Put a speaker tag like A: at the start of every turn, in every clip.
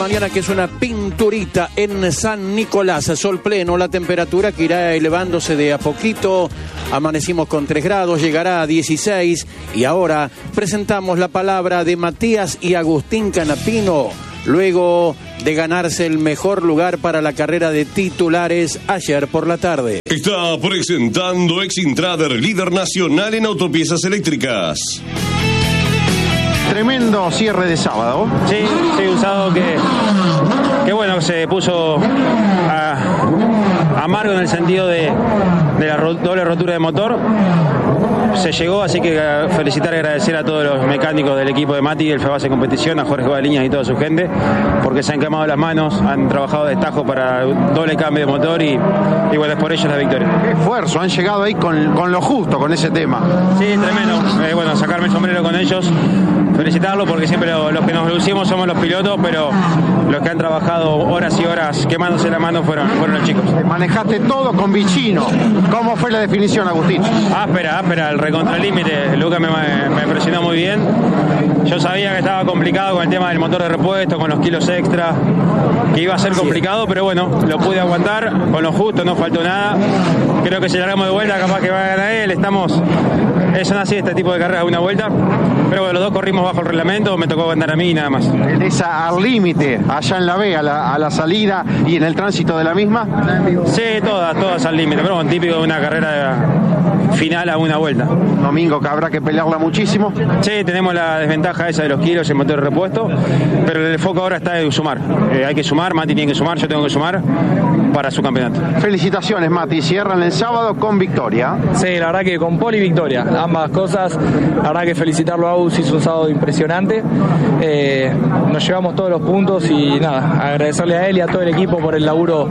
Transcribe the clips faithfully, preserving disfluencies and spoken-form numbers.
A: Mañana que es una pinturita en San Nicolás, sol pleno, la temperatura que irá elevándose de a poquito, amanecimos con tres grados, llegará a dieciséis y ahora presentamos la palabra de Matías y Agustín Canapino, luego de ganarse el mejor lugar para la carrera de titulares ayer por la tarde.
B: Está presentando Exintrader, líder nacional en autopiezas eléctricas.
C: Tremendo cierre de sábado.
D: Sí, sí, un sábado que, que bueno, se puso a, amargo en el sentido de, de la ro, doble rotura de motor. Se llegó, así que felicitar y agradecer a todos los mecánicos del equipo de Mati, el FEBASE Competición, a Jorge Guadaliñas y toda su gente, porque se han quemado las manos, han trabajado de tajo para doble cambio de motor y, y bueno, es por ellos la victoria.
C: Qué esfuerzo, han llegado ahí con, con lo justo, con ese tema.
D: Sí, tremendo. Eh, bueno, sacarme el sombrero con ellos, felicitarlos porque siempre lo, los que nos lucimos somos los pilotos, pero los que han trabajado horas y horas quemándose la mano fueron, fueron los chicos.
C: Manejaste todo con Vicino. ¿Cómo fue la definición, Agustín?
D: Áspera, áspera, el recontra límite. Lucas me, me presionó muy bien. Yo sabía que estaba complicado con el tema del motor de repuesto, con los kilos extra, que iba a ser complicado, pero bueno, lo pude aguantar con lo justo, no faltó nada. Creo que si largamos de vuelta, capaz que va a ganar él. Estamos, son así este tipo de carreras, una vuelta. Pero bueno, los dos corrimos bajo el reglamento, me tocó aguantar a mí y nada más.
C: ¿Esa al límite, allá en la B, a la, a la salida y en el tránsito de la misma?
D: Sí, todas, todas al límite, pero bueno, típico de una carrera final a una vuelta.
C: Domingo que habrá que pelearla muchísimo.
D: Sí, tenemos la desventaja esa de los kilos y el motor de repuesto, pero el foco ahora está en sumar. Eh, hay que sumar, Mati tiene que sumar, yo tengo que sumar para su campeonato.
C: Felicitaciones, Mati, cierran el sábado con victoria.
E: Sí, la verdad que con pole y victoria, ambas cosas. La verdad que felicitarlo a Agus, hizo un sábado impresionante. Eh, nos llevamos todos los puntos y nada, agradecerle a él y a todo el equipo por el laburo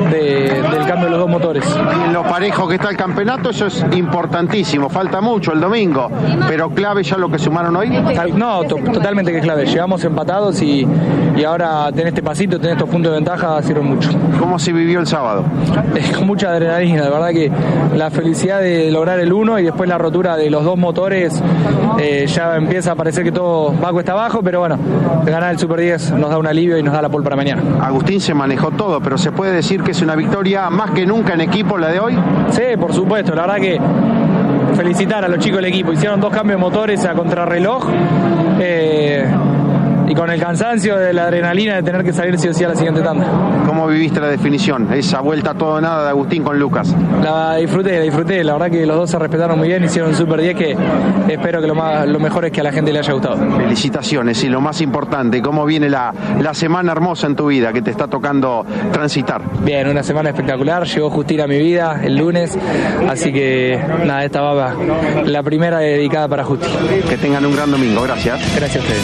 E: de, del cambio de los dos motores.
C: Y en lo parejo que está el campeonato, eso es importantísimo, falta mucho el domingo, pero clave ya lo que sumaron hoy.
E: No, to, totalmente que es clave, llegamos empatados y, y ahora tener este pasito, tener estos puntos de ventaja sirve mucho.
C: ¿Cómo se vivió el sábado?
E: Es con mucha adrenalina, la verdad que la felicidad de lograr el uno y después la rotura de los dos motores, eh, ya empieza a parecer que todo va cuesta abajo, pero bueno, ganar el Super diez nos da un alivio y nos da la pole para mañana.
C: Agustín se manejó todo, pero se puede decir que es una victoria más que nunca en equipo la de hoy.
E: Sí, por supuesto, la verdad que felicitar a los chicos del equipo, hicieron dos cambios de motores a contrarreloj, eh, y con el cansancio de la adrenalina de tener que salir sí o sí a la siguiente tanda.
C: ¿Cómo viviste la definición? Esa vuelta a todo o nada de Agustín con Lucas.
E: La disfruté, la disfruté, la verdad que los dos se respetaron muy bien, hicieron un Super diez que espero que lo, más, lo mejor es que a la gente le haya gustado.
C: Felicitaciones y lo más importante, ¿cómo viene la, la semana hermosa en tu vida que te está tocando transitar?
E: Bien, una semana espectacular, llegó Justina a mi vida el lunes, así que nada, esta va la primera dedicada para Justi.
C: Que tengan un gran domingo, gracias.
E: Gracias a ustedes.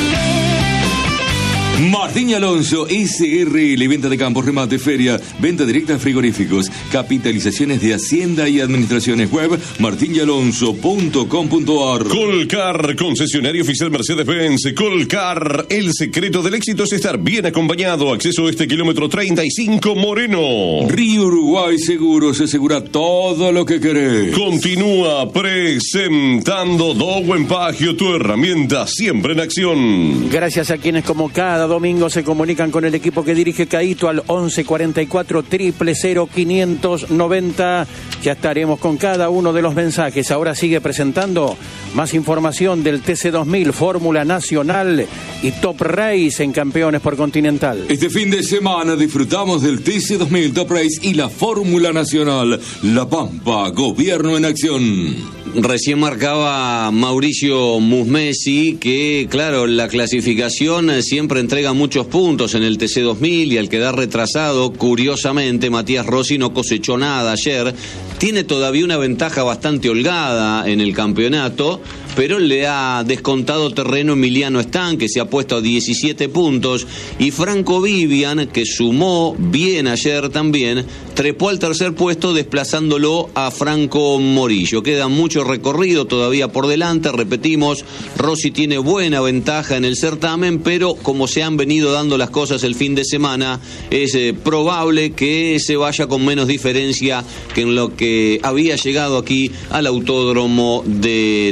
F: Martín y Alonso, S R L, venta de campos, remate, feria, venta directa de frigoríficos, capitalizaciones de Hacienda y Administraciones web, martin y alonso punto com punto a r.
B: Colcar, concesionario oficial Mercedes-Benz. Colcar, el secreto del éxito es estar bien acompañado. Acceso a este kilómetro treinta y cinco Moreno.
F: Río Uruguay Seguros, asegura todo lo que querés.
B: Continúa presentando Dowen Pagio, tu herramienta siempre en acción.
A: Gracias a quienes como cada domingo se comunican con el equipo que dirige Caíto al once cuarenta y cuatro, cero cero cero, quinientos noventa. Ya estaremos con cada uno de los mensajes. Ahora sigue presentando más información del T C dos mil, Fórmula Nacional y Top Race en Campeones por Continental.
F: Este fin de semana disfrutamos del T C dos mil, Top Race y la Fórmula Nacional. La Pampa, gobierno en acción.
G: Recién marcaba Mauricio Musmesi que, claro, la clasificación siempre entrega muchos puntos en el T C dos mil y al quedar retrasado, curiosamente, Matías Rossi no cosechó nada ayer. Tiene todavía una ventaja bastante holgada en el campeonato, pero le ha descontado terreno Emiliano Stan, que se ha puesto a diecisiete puntos, y Franco Vivian, que sumó bien ayer también, trepó al tercer puesto desplazándolo a Franco Morillo. Queda mucho recorrido todavía por delante, repetimos, Rossi tiene buena ventaja en el certamen, pero como se han venido dando las cosas el fin de semana, es eh, probable que se vaya con menos diferencia que en lo que había llegado aquí al autódromo de Toay.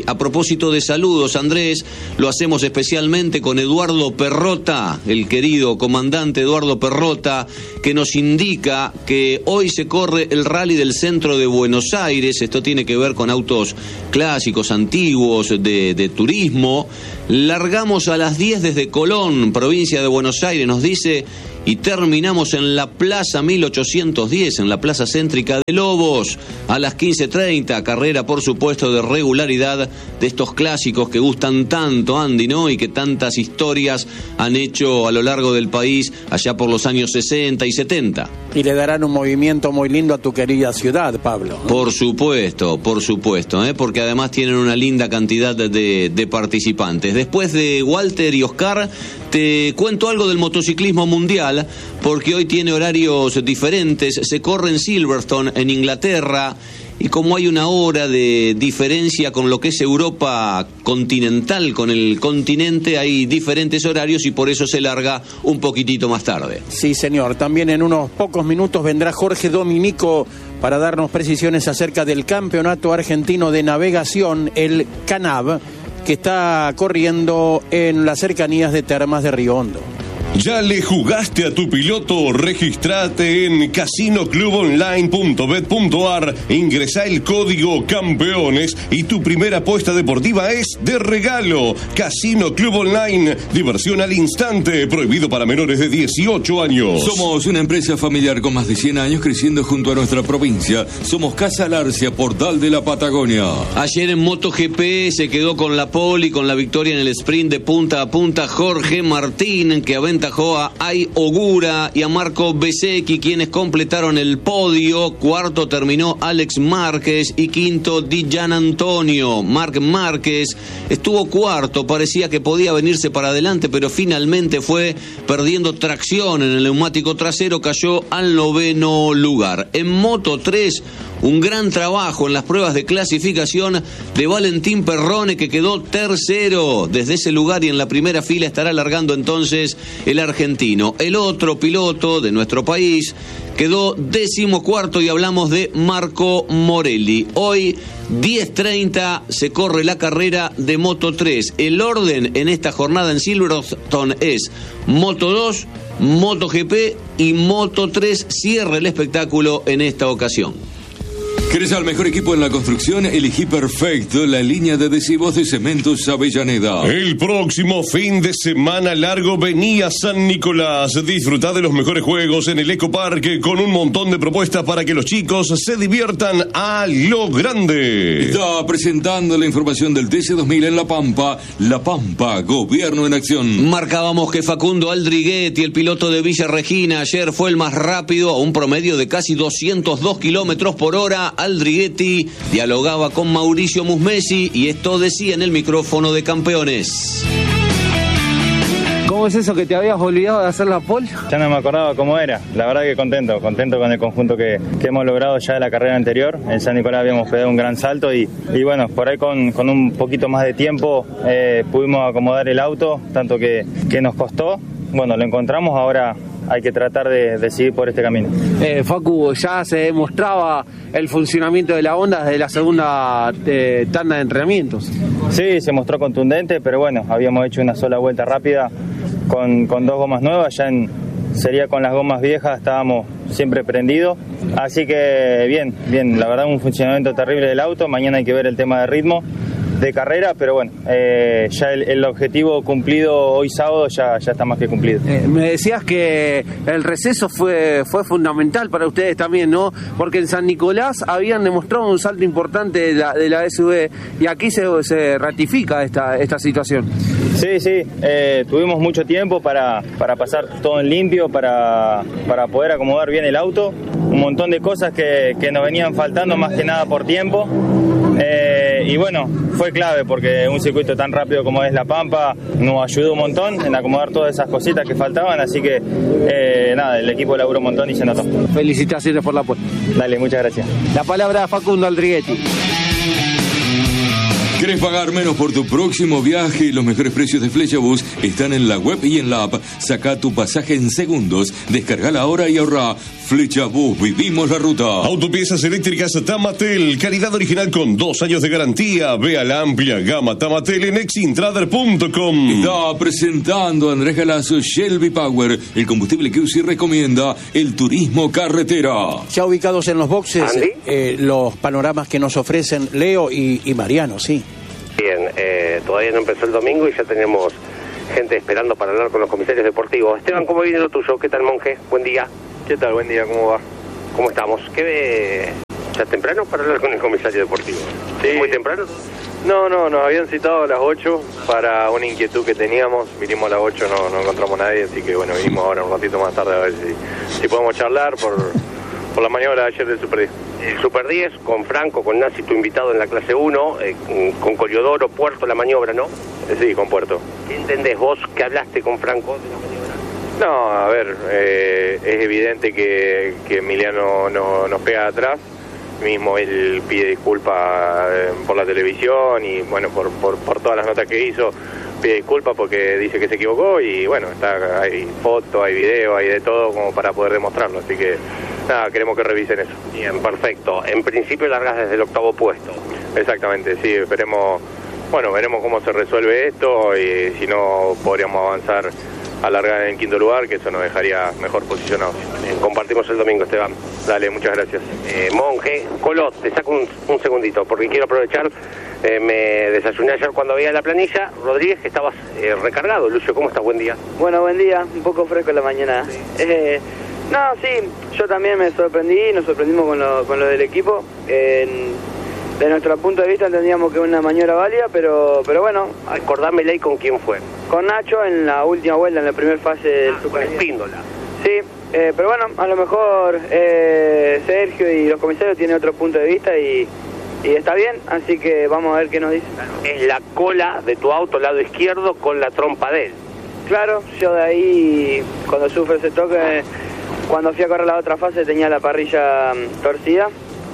G: A propósito de saludos, Andrés, lo hacemos especialmente con Eduardo Perrota, el querido comandante Eduardo Perrota, que nos indica que hoy se corre el Rally del Centro de Buenos Aires. Esto tiene que ver con autos clásicos, antiguos, de, de turismo. Largamos a las diez desde Colón, provincia de Buenos Aires, nos dice, y terminamos en la Plaza mil ochocientos diez, en la Plaza Céntrica de Lobos, a las quince treinta, carrera, por supuesto, de regularidad de estos clásicos que gustan tanto, Andy, ¿no? Y que tantas historias han hecho a lo largo del país allá por los años sesenta y setenta.
A: Y le darán un movimiento muy lindo a tu querida ciudad, Pablo.
G: Por supuesto, por supuesto, ¿eh? Porque además tienen una linda cantidad de, de participantes. Después de Walter y Oscar, te cuento algo del motociclismo mundial, porque hoy tiene horarios diferentes. Se corre en Silverstone, en Inglaterra, y como hay una hora de diferencia con lo que es Europa continental, con el continente, hay diferentes horarios y por eso se larga un poquitito más tarde.
A: Sí, señor. También en unos pocos minutos vendrá Jorge Dominico para darnos precisiones acerca del Campeonato Argentino de Navegación, el CANAV, que está corriendo en las cercanías de Termas de Río Hondo.
B: ¿Ya le jugaste a tu piloto? Registrate en casino club online punto bet punto ar, ingresá el código campeones y tu primera apuesta deportiva es de regalo. Casino Club Online, diversión al instante, prohibido para menores de dieciocho años.
F: Somos una empresa familiar con más de cien años creciendo junto a nuestra provincia. Somos Casa Larcia, portal de la Patagonia.
G: Ayer en MotoGP se quedó con la pole y con la victoria en el sprint de punta a punta Jorge Martín, que aventa a Ai Ogura y a Marco Bezzecchi, quienes completaron el podio. Cuarto terminó Alex Márquez y quinto Di Gianantonio. Marc Márquez estuvo cuarto, parecía que podía venirse para adelante, pero finalmente fue perdiendo tracción en el neumático trasero, cayó al noveno lugar. En Moto tres, un gran trabajo en las pruebas de clasificación de Valentín Perrone, que quedó tercero desde ese lugar y en la primera fila estará largando entonces el argentino. El otro piloto de nuestro país quedó decimocuarto y hablamos de Marco Morelli. Hoy, diez treinta, se corre la carrera de Moto tres. El orden en esta jornada en Silverstone es Moto dos, MotoGP y Moto tres. Cierra el espectáculo en esta ocasión.
F: ¿Querés al mejor equipo en la construcción? Elegí perfecto la línea de adhesivos de Cementos Avellaneda.
B: El próximo fin de semana largo venía San Nicolás. Disfrutá de los mejores juegos en el Ecoparque con un montón de propuestas para que los chicos se diviertan a lo grande.
F: Está presentando la información del T C dos mil en La Pampa. La Pampa, gobierno en acción.
G: Marcábamos que Facundo Aldriguetti, el piloto de Villa Regina, ayer fue el más rápido a un promedio de casi doscientos dos kilómetros por hora. Aldriguetti dialogaba con Mauricio Musmesi y esto decía en el micrófono de Campeones.
H: ¿Cómo es eso que te habías olvidado de hacer la pole?
I: Ya no me acordaba cómo era. La verdad que contento, contento con el conjunto que, que hemos logrado ya de la carrera anterior. En San Nicolás habíamos pegado un gran salto y, y bueno, por ahí con, con un poquito más de tiempo eh, pudimos acomodar el auto, tanto que, que nos costó. Bueno, lo encontramos, ahora hay que tratar de, de seguir por este camino.
H: Eh, Facu, ya se demostraba el funcionamiento de la Honda desde la segunda eh, tanda de entrenamientos.
I: Sí, se mostró contundente, pero bueno, habíamos hecho una sola vuelta rápida con, con dos gomas nuevas, ya en, sería con las gomas viejas, estábamos siempre prendidos, así que bien, bien, la verdad un funcionamiento terrible del auto. Mañana hay que ver el tema de ritmo de carrera, pero bueno, eh, ya el, el objetivo cumplido hoy sábado ya, ya está más que cumplido.
H: Eh, me decías que el receso fue, fue fundamental para ustedes también, ¿no? Porque en San Nicolás habían demostrado un salto importante de la, de la S U V y aquí se, se ratifica esta, esta situación.
I: Sí, sí, eh, tuvimos mucho tiempo para, para pasar todo en limpio, para, para poder acomodar bien el auto, un montón de cosas que, que nos venían faltando más que nada por tiempo. Eh, y bueno, fue clave porque un circuito tan rápido como es La Pampa nos ayudó un montón en acomodar todas esas cositas que faltaban, así que eh, nada, el equipo laburó un montón y se notó.
H: Felicitaciones por la puesta.
I: Dale, muchas gracias.
H: La palabra a Facundo Aldriguetti.
F: ¿Querés pagar menos por tu próximo viaje? Los mejores precios de Flechabús están en la web y en la app. Saca tu pasaje en segundos. Descargala ahora y ahorra. Flechabús, vivimos la ruta.
B: Autopiezas eléctricas Tamatel, calidad original con dos años de garantía. Ve a la amplia gama Tamatel en exintrader punto com.
F: Está presentando Andrés Galazo Shelby Power, el combustible que U C I recomienda, el turismo carretera.
A: Ya ubicados en los boxes, eh, los panoramas que nos ofrecen Leo y, y Mariano, sí.
J: Bien, eh, todavía no empezó el domingo y ya tenemos gente esperando para hablar con los comisarios deportivos. Esteban, ¿cómo viene lo tuyo? ¿Qué tal, monje? Buen día.
I: ¿Qué tal? Buen día, ¿cómo va?
J: ¿Cómo estamos? ¿Qué ve? ¿Ya temprano para hablar con el comisario deportivo?
I: Sí.
J: ¿Muy temprano?
I: No, no, nos habían citado a las ocho para una inquietud que teníamos. Vinimos a las ocho, no, no encontramos a nadie, así que bueno, vinimos ahora un ratito más tarde a ver si, si podemos charlar por, por la maniobra de ayer del Super diez.
J: El Super diez, con Franco, con Nazi, tu invitado en la clase uno, eh, con Coliodoro, Puerto, la maniobra, ¿no?
I: Eh, sí, con Puerto.
J: ¿Qué entendés vos que hablaste con Franco de la maniobra?
I: No, a ver, eh, es evidente que, que Emiliano no, nos pega atrás. Mismo él pide disculpas eh, por la televisión y bueno, por, por, por todas las notas que hizo, pide disculpas porque dice que se equivocó y bueno, está, hay fotos, hay video, hay de todo como para poder demostrarlo, así que nada, queremos que revisen eso.
J: Bien, perfecto. En principio largas desde el octavo puesto.
I: Exactamente, sí, esperemos, bueno, veremos cómo se resuelve esto y si no podríamos avanzar a largar en el quinto lugar, que eso nos dejaría mejor posicionados.
J: Bien, compartimos el domingo, Esteban.
I: Dale, muchas gracias.
J: Eh, monje, Colot, te saco un, un segundito, porque quiero aprovechar, eh, me desayuné ayer cuando veía la planilla. Rodríguez, que estabas eh, recargado. Lucio, ¿cómo estás? Buen día.
K: Bueno, buen día, un poco fresco en la mañana. Sí. Eh, no, sí, yo también me sorprendí, nos sorprendimos con lo, con lo del equipo. Eh, de nuestro punto de vista entendíamos que una maniobra válida, pero pero bueno.
J: Recordámela y con quién fue.
K: Con Nacho en la última vuelta, en la primera fase del
J: ah,
K: Super
J: con Espíndola.
K: Sí, eh, pero bueno, a lo mejor eh, Sergio y los comisarios tienen otro punto de vista y, y está bien, así que vamos a ver qué nos dicen.
J: Es la cola de tu auto, lado izquierdo, con la trompa de él.
K: Claro, yo de ahí, cuando sufro ese toque, cuando fui a correr la otra fase tenía la parrilla um, torcida.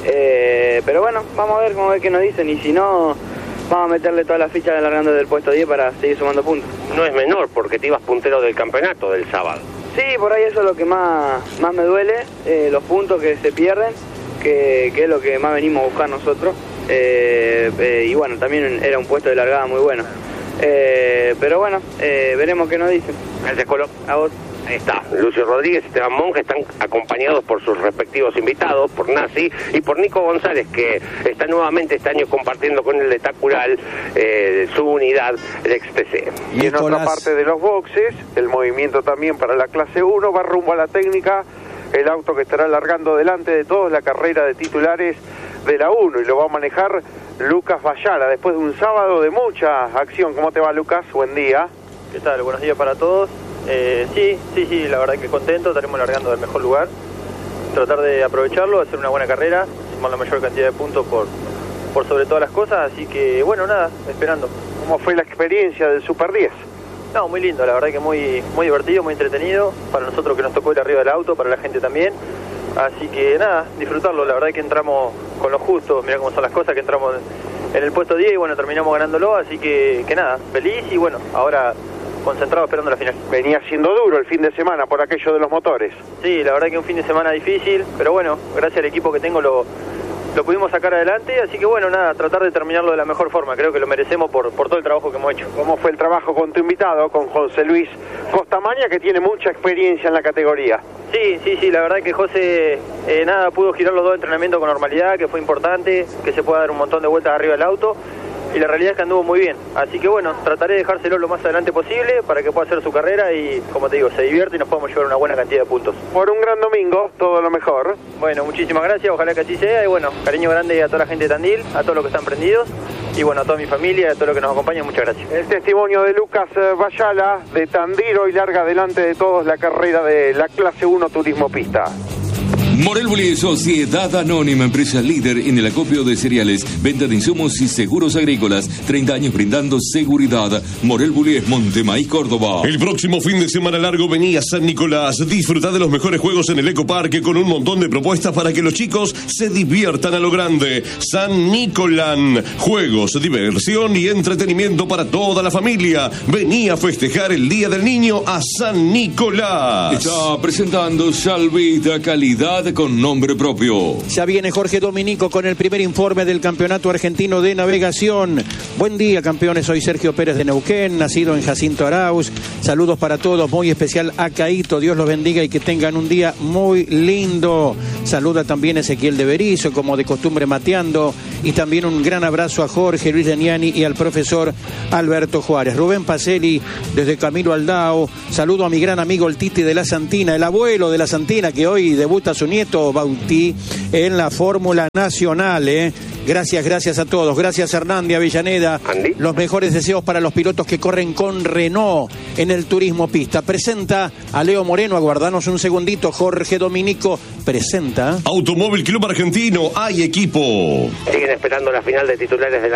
K: Eh, pero bueno, vamos a ver, vamos a ver qué nos dicen y si no, vamos a meterle todas las fichas alargando del puesto diez para seguir sumando puntos.
J: No es menor porque te ibas puntero del campeonato del sábado.
K: Sí, por ahí eso es lo que más, más me duele, eh, los puntos que se pierden, que, que es lo que más venimos a buscar nosotros. Eh, eh, y bueno, también era un puesto de largada muy bueno. Eh, pero bueno, eh, veremos qué nos dicen.
J: Gracias, Colo.
K: A vos.
J: Ahí está, Lucio Rodríguez y Esteban Monge están acompañados por sus respectivos invitados, por Nazi y por Nico González, que está nuevamente este año compartiendo con el de Tacural eh, su unidad, el X T C.
C: Y en otra parte de los boxes, el movimiento también para la clase uno, va rumbo a la técnica, el auto que estará largando delante de todos la carrera de titulares de la uno y lo va a manejar Lucas Vallara, después de un sábado de mucha acción. ¿Cómo te va, Lucas? Buen día.
L: ¿Qué tal? Buenos días para todos. Eh, sí, sí, sí, la verdad que contento, estaremos largando del mejor lugar, tratar de aprovecharlo, hacer una buena carrera, sumar la mayor cantidad de puntos por, por sobre todas las cosas, así que bueno, nada, esperando.
C: ¿Cómo fue la experiencia del Super diez?
L: No, muy lindo, la verdad que muy, muy divertido, muy entretenido, para nosotros que nos tocó ir arriba del auto, para la gente también, así que nada, disfrutarlo, la verdad que entramos con lo justo, mirá cómo son las cosas, que entramos en el puesto diez y bueno, terminamos ganándolo, así que, que nada, feliz y bueno, ahora concentrado esperando la final.
C: Venía siendo duro el fin de semana por aquello de los motores.
L: Sí, la verdad que un fin de semana difícil, pero bueno, gracias al equipo que tengo lo, lo pudimos sacar adelante, así que bueno, nada, tratar de terminarlo de la mejor forma, creo que lo merecemos por, por todo el trabajo que hemos hecho.
C: ¿Cómo fue el trabajo con tu invitado, con José Luis Costamaña, que tiene mucha experiencia en la categoría?
L: Sí, sí, sí, la verdad que José, eh, nada, pudo girar los dos entrenamientos con normalidad, que fue importante, que se pueda dar un montón de vueltas arriba del auto. Y la realidad es que anduvo muy bien, así que bueno, trataré de dejárselo lo más adelante posible para que pueda hacer su carrera y, como te digo, se divierte y nos podamos llevar una buena cantidad de puntos.
C: Por un gran domingo, todo lo mejor.
L: Bueno, muchísimas gracias, ojalá que así sea y bueno, cariño grande a toda la gente de Tandil, a todos los que están prendidos y bueno, a toda mi familia, a todos los que nos acompañan, muchas gracias.
C: El testimonio de Lucas Vallara de Tandil, hoy larga delante de todos la carrera de la clase uno Turismo Pista.
F: Morel Bullies, Sociedad Anónima, empresa líder en el acopio de cereales, venta de insumos y seguros agrícolas. treinta años brindando seguridad. Morel Bullies, Montemaíz, Córdoba.
B: El próximo fin de semana largo venía San Nicolás. Disfruta de los mejores juegos en el Ecoparque con un montón de propuestas para que los chicos se diviertan a lo grande. San Nicolán. Juegos, diversión y entretenimiento para toda la familia. Venía a festejar el Día del Niño a San Nicolás.
F: Está presentando Salvita, calidad con nombre propio.
A: Ya viene Jorge Dominico con el primer informe del Campeonato Argentino de Navegación. Buen día, campeones. Soy Sergio Pérez de Neuquén, nacido en Jacinto Arauz. Saludos para todos, muy especial a Caíto. Dios los bendiga y que tengan un día muy lindo. Saluda también Ezequiel de Berizo, como de costumbre mateando. Y también un gran abrazo a Jorge Luis Deniani y al profesor Alberto Juárez. Rubén Pacelli, desde Camilo Aldao. Saludo a mi gran amigo el Titi de la Santina, el abuelo de la Santina, que hoy debuta su nieto Bautí en la Fórmula Nacional. ¿eh? Gracias, gracias a todos. Gracias, Hernán de Avellaneda.
J: Andy.
A: Los mejores deseos para los pilotos que corren con Renault en el Turismo Pista. Presenta a Leo Moreno. Aguardanos un segundito. Jorge Dominico presenta.
B: Automóvil Club Argentino. Hay equipo.
J: Siguen esperando la final de titulares de la